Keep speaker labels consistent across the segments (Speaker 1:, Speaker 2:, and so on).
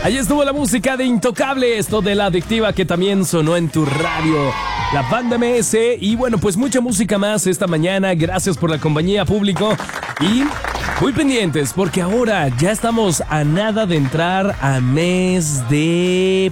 Speaker 1: Ahí estuvo la música de Intocable, esto de La Adictiva que también sonó en tu radio, la Banda MS. Y bueno, pues mucha música más esta mañana. Gracias por la compañía, público. Y muy pendientes porque ahora ya estamos a nada de entrar a mes de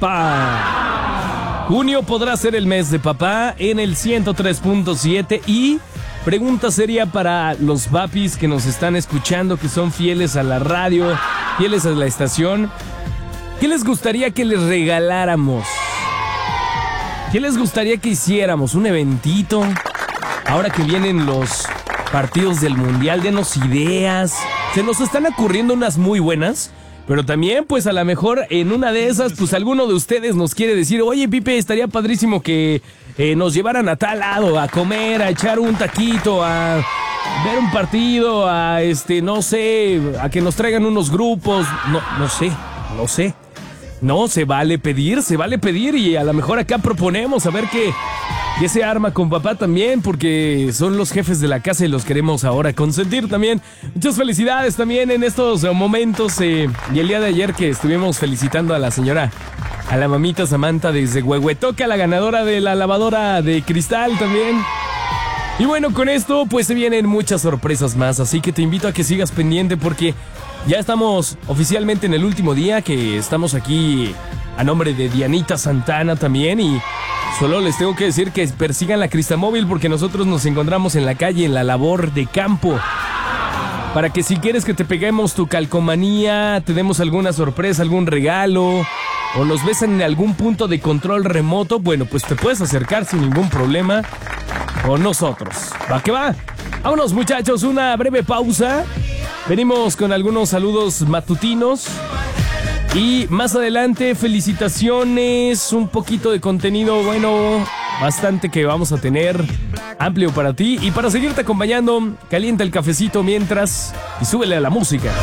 Speaker 1: papá. Junio podrá ser el mes de papá en el 103.7 y pregunta seria para los papis que nos están escuchando, que son fieles a la radio, fieles a la estación. ¿Qué les gustaría que les regaláramos? ¿Qué les gustaría que hiciéramos? ¿Un eventito? Ahora que vienen los partidos del Mundial, denos ideas. Se nos están ocurriendo unas muy buenas, pero también pues a lo mejor en una de esas pues alguno de ustedes nos quiere decir: oye, Pipe, estaría padrísimo que nos llevaran a tal lado, a comer, a echar un taquito, a ver un partido, a no sé, a que nos traigan unos grupos. No sé. No, se vale pedir y a lo mejor acá proponemos a ver qué se arma con papá también, porque son los jefes de la casa y los queremos ahora consentir también. Muchas felicidades también en estos momentos y el día de ayer que estuvimos felicitando a la señora, a la mamita Samantha desde Huehuetoca, la ganadora de la lavadora de cristal también. Y bueno, con esto pues se vienen muchas sorpresas más, así que te invito a que sigas pendiente porque ya estamos oficialmente en el último día, que estamos aquí a nombre de Dianita Santana también, y solo les tengo que decir que persigan la Cristamóvil porque nosotros nos encontramos en la calle, en la labor de campo, para que si quieres que te peguemos tu calcomanía, te demos alguna sorpresa, algún regalo, o nos ves en algún punto de control remoto, bueno, pues te puedes acercar sin ningún problema con nosotros. ¿Va que va? Vámonos, muchachos, una breve pausa. Venimos con algunos saludos matutinos y más adelante felicitaciones, un poquito de contenido, bueno, bastante que vamos a tener amplio para ti. Y para seguirte acompañando, calienta el cafecito mientras y súbele a la música.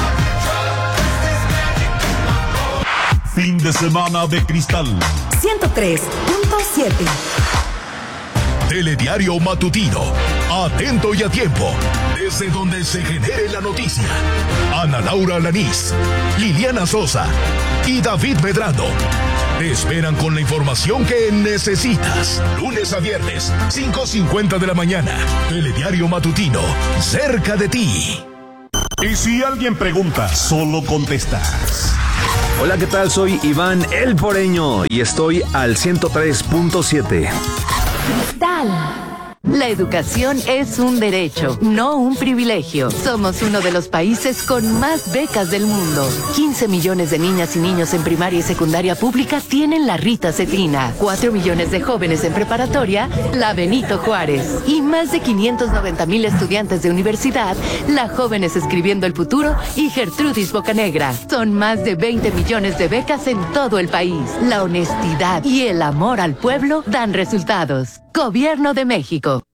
Speaker 2: Fin de semana de cristal.
Speaker 3: 103.7.
Speaker 2: Telediario matutino. Atento y a tiempo. Desde donde se genere la noticia. Ana Laura Alanís, Liliana Sosa y David Medrano te esperan con la información que necesitas. Lunes a viernes, 5:50 de la mañana. Telediario matutino, cerca de ti. Y si alguien pregunta, solo contestas.
Speaker 4: Hola, ¿qué tal? Soy Iván El Poreño y estoy al 103.7.
Speaker 3: Cristal. La educación es un derecho, no un privilegio. Somos uno de los países con más becas del mundo. 15 millones de niñas y niños en primaria y secundaria pública tienen la Rita Cetina. 4 millones de jóvenes en preparatoria, la Benito Juárez. Y más de 590,000 estudiantes de universidad, la Jóvenes Escribiendo el Futuro y Gertrudis Bocanegra. Son más de 20 millones de becas en todo el país. La honestidad y el amor al pueblo dan resultados. Gobierno de México.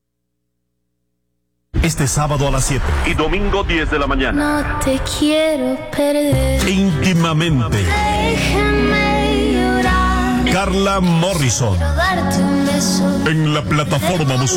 Speaker 2: Este sábado a las 7 y domingo 10 de la mañana.
Speaker 5: No te quiero perder.
Speaker 2: Íntimamente.
Speaker 5: Déjame llorar.
Speaker 2: Carla Morrison.
Speaker 5: Darte un beso.
Speaker 2: En la plataforma musical